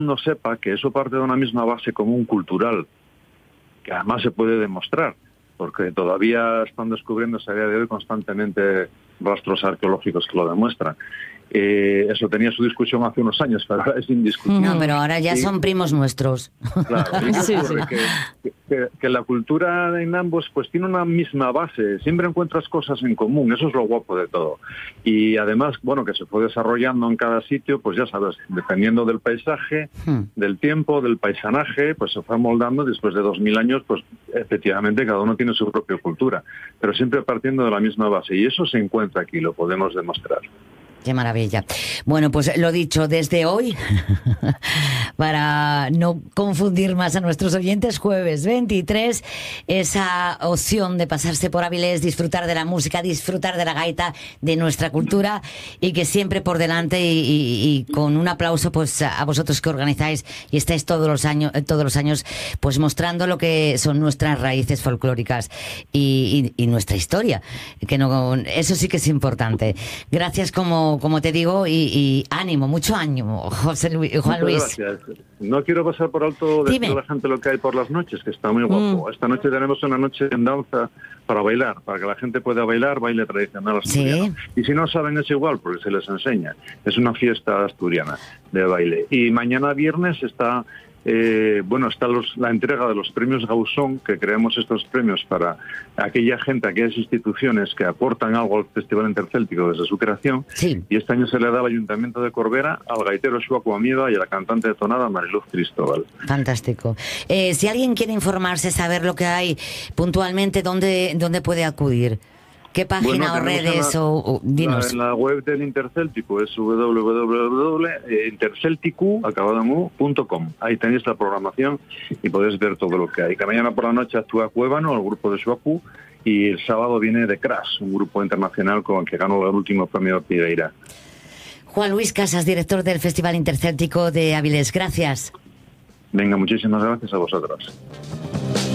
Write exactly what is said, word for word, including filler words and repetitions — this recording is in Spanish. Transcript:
mundo sepa que eso parte de una misma base común cultural, que además se puede demostrar, porque todavía están descubriéndose a día de hoy constantemente rastros arqueológicos que lo demuestran. Eh, eso tenía su discusión hace unos años, pero ahora es indiscutible. No, pero ahora ya y, son primos nuestros. Claro, y sí, ocurre sí. Que, que, que la cultura en ambos pues tiene una misma base, siempre encuentras cosas en común, eso es lo guapo de todo. Y además, bueno, que se fue desarrollando en cada sitio, pues ya sabes, dependiendo del paisaje, hmm. del tiempo, del paisanaje, pues se fue moldando. Después de dos mil años, pues efectivamente cada uno tiene su propia cultura, pero siempre partiendo de la misma base, y eso se encuentra aquí, lo podemos demostrar. Qué maravilla. Bueno, pues lo dicho, desde hoy, para no confundir más a nuestros oyentes, jueves veintitrés, esa opción de pasarse por Avilés, disfrutar de la música, disfrutar de la gaita, de nuestra cultura, y que siempre por delante, y, y, y con un aplauso pues a vosotros que organizáis y estáis todos los años, todos los años pues mostrando lo que son nuestras raíces folclóricas y, y, y nuestra historia, que no, eso sí que es importante. Gracias como como te digo, y, y ánimo, mucho ánimo, José Luis, Juan Luis. Muchas gracias. No quiero pasar por alto decirle a la gente lo que hay por las noches, que está muy guapo. Mm. Esta noche tenemos una noche en danza para bailar, para que la gente pueda bailar, baile tradicional asturiano. ¿Sí? Y si no saben es igual, porque se les enseña. Es una fiesta asturiana de baile. Y mañana viernes está... Eh, bueno, está los, la entrega de los premios Gausón, que creamos estos premios para aquella gente, aquellas instituciones que aportan algo al Festival Intercéltico desde su creación. Sí. Y este año se le da al Ayuntamiento de Corbera, al gaitero Xuacu Amieva y a la cantante de tonada Mariluz Cristóbal. Fantástico. Eh, si alguien quiere informarse, saber lo que hay puntualmente, ¿dónde, dónde puede acudir? ¿Qué página bueno, o redes la, o, o dinos? En la, la web del Intercéltico es doble u doble u doble u punto intercelticu punto com. Ahí tenéis la programación y podéis ver todo lo que hay. Que mañana por la noche actúa Cuébano, el grupo de Xuacu, y el sábado viene The Crash, un grupo internacional con el que ganó el último premio Pideira. Juan Luis Casas, director del Festival Intercéltico de Avilés. Gracias. Venga, muchísimas gracias a vosotros.